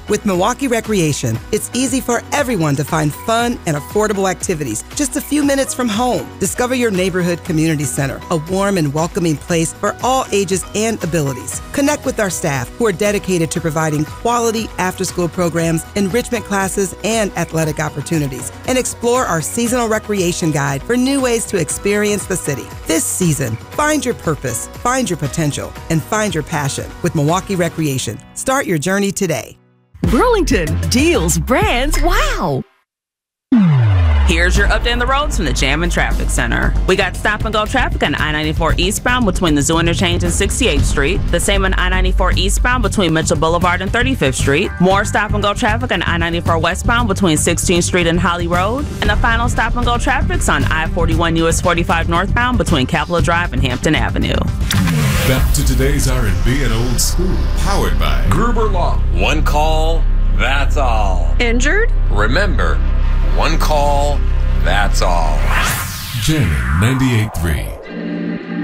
With Milwaukee Recreation, it's easy for everyone to find fun and affordable activities just a few minutes from home. Discover your neighborhood community center, a warm and welcoming place for all ages and abilities. Connect with our staff who are dedicated to providing quality after-school programs, enrichment classes, and athletic opportunities. And explore our seasonal recreation guide for new ways to experience the city. This season, find your purpose, find your potential, and find your passion with Milwaukee Recreation. Start your journey today. Burlington, deals, brands, wow! Here's your update on the roads from the Jam and Traffic Center. We got stop-and-go traffic on I-94 eastbound between the Zoo Interchange and 68th Street. The same on I-94 eastbound between Mitchell Boulevard and 35th Street. More stop-and-go traffic on I-94 westbound between 16th Street and Holly Road. And the final stop-and-go traffic's on I-41 US 45 northbound between Capitol Drive and Hampton Avenue. Back to today's R&B and old school. Powered by Gruber Law. One call, that's all. Injured? Remember, one call, that's all. Jamming 98.3.